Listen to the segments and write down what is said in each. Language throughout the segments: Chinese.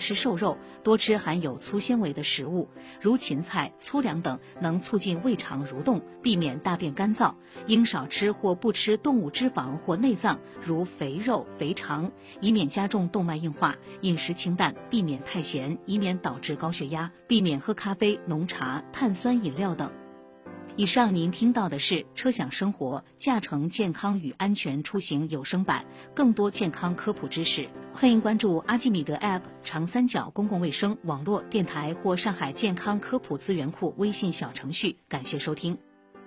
吃瘦肉，多吃含有粗纤维的食物，如芹菜、粗粮等，能促进胃肠蠕动，避免大便干燥。应少吃或不吃动物脂肪或内脏，如肥肉、肥肠，以免加重动脉硬化。饮食清淡，避免太咸，以免导致高血压。避免喝咖啡、浓茶、碳酸饮料等。以上您听到的是车享生活驾乘健康与安全出行有声版，更多健康科普知识，欢迎关注阿基米德 App、长三角公共卫生网络电台或上海健康科普资源库微信小程序。感谢收听。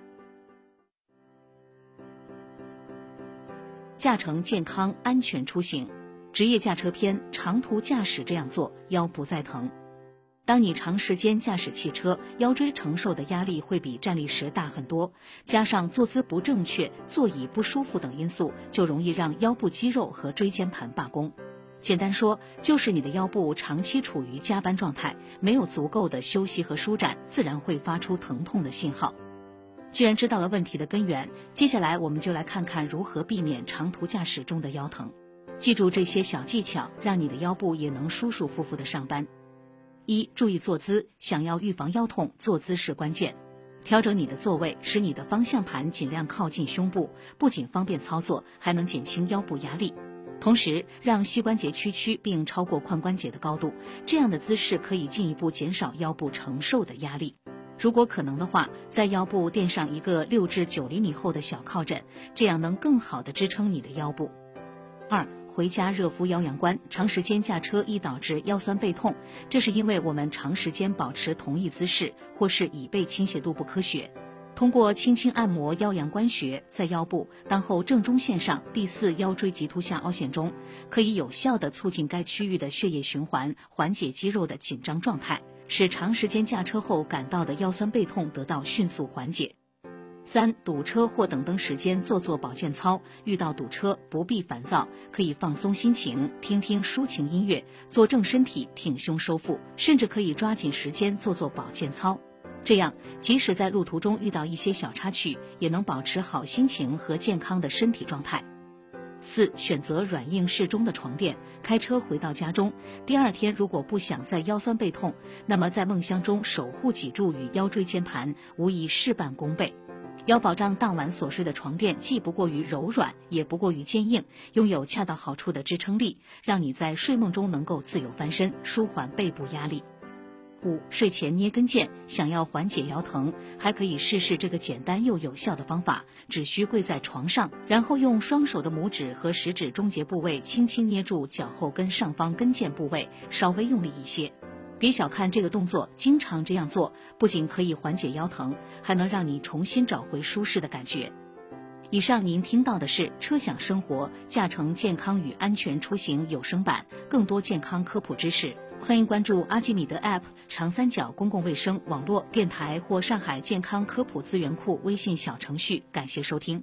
驾乘健康安全出行，职业驾车篇：长途驾驶这样做，腰不再疼。当你长时间驾驶汽车，腰椎承受的压力会比站立时大很多，加上坐姿不正确、座椅不舒服等因素，就容易让腰部肌肉和椎间盘罢工。简单说，就是你的腰部长期处于加班状态，没有足够的休息和舒展，自然会发出疼痛的信号。既然知道了问题的根源，接下来我们就来看看如何避免长途驾驶中的腰疼。记住这些小技巧，让你的腰部也能舒舒服服地上班。一、注意坐姿，想要预防腰痛，坐姿是关键。调整你的座位，使你的方向盘尽量靠近胸部，不仅方便操作，还能减轻腰部压力。同时，让膝关节屈曲并超过髋关节的高度，这样的姿势可以进一步减少腰部承受的压力。如果可能的话，在腰部垫上一个6至9厘米厚的小靠枕，这样能更好地支撑你的腰部。二、回家热敷腰阳关，长时间驾车易导致腰酸背痛，这是因为我们长时间保持同一姿势，或是椅背倾斜度不科学。通过轻轻按摩腰阳关穴，在腰部裆后正中线上第4腰椎棘突下凹陷中，可以有效地促进该区域的血液循环，缓解肌肉的紧张状态，使长时间驾车后感到的腰酸背痛得到迅速缓解。三、堵车或等灯时间做保健操，遇到堵车不必烦躁，可以放松心情，听听抒情音乐，坐正身体，挺胸收腹，甚至可以抓紧时间做保健操。这样，即使在路途中遇到一些小插曲，也能保持好心情和健康的身体状态。四、选择软硬适中的床垫，开车回到家中，第二天如果不想再腰酸背痛，那么在梦乡中守护脊柱与腰椎间盘，无疑事半功倍。要保障当晚所睡的床垫既不过于柔软，也不过于坚硬，拥有恰到好处的支撑力，让你在睡梦中能够自由翻身，舒缓背部压力。五、睡前捏跟腱，想要缓解腰疼，还可以试试这个简单又有效的方法，只需跪在床上，然后用双手的拇指和食指中节部位轻轻捏住脚后跟上方跟腱部位，稍微用力一些。别小看这个动作，经常这样做，不仅可以缓解腰疼，还能让你重新找回舒适的感觉。以上您听到的是车享生活驾乘健康与安全出行有声版，更多健康科普知识，欢迎关注阿基米德 App、长三角公共卫生网络电台或上海健康科普资源库微信小程序。感谢收听。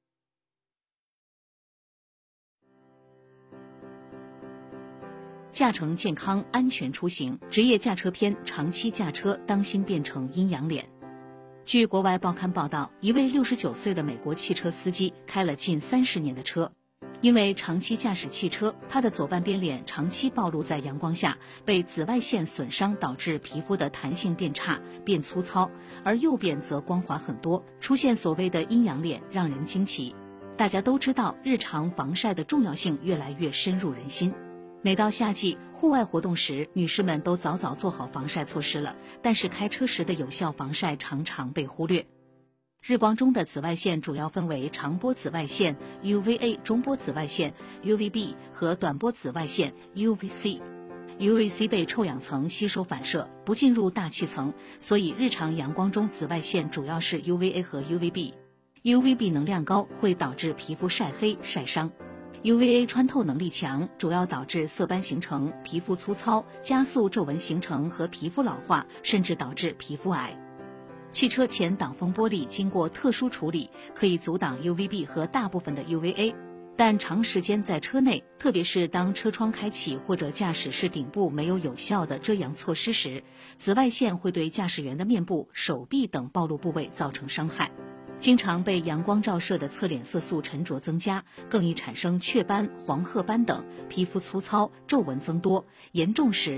驾乘健康安全出行，职业驾车篇：长期驾车当心变成阴阳脸。据国外报刊报道，一位69岁的美国汽车司机开了近30年的车，因为长期驾驶汽车，他的左半边脸长期暴露在阳光下，被紫外线损伤，导致皮肤的弹性变差、变粗糙，而右边则光滑很多，出现所谓的阴阳脸，让人惊奇。大家都知道，日常防晒的重要性越来越深入人心。每到夏季，户外活动时，女士们都早做好防晒措施了，但是开车时的有效防晒常常被忽略。日光中的紫外线主要分为长波紫外线 UVA、中波紫外线 UVB 和短波紫外线 UVC。UVC 被臭氧层吸收反射，不进入大气层，所以日常阳光中紫外线主要是 UVA 和 UVB。UVB 能量高，会导致皮肤晒黑、晒伤。UVA 穿透能力强，主要导致色斑形成、皮肤粗糙，加速皱纹形成和皮肤老化，甚至导致皮肤癌。汽车前挡风玻璃经过特殊处理，可以阻挡 UVB 和大部分的 UVA， 但长时间在车内，特别是当车窗开启或者驾驶室顶部没有有效的遮阳措施时，紫外线会对驾驶员的面部、手臂等暴露部位造成伤害。经常被阳光照射的侧脸色素沉着增加，更易产生雀斑、黄褐斑等，皮肤粗糙、皱纹增多，严重时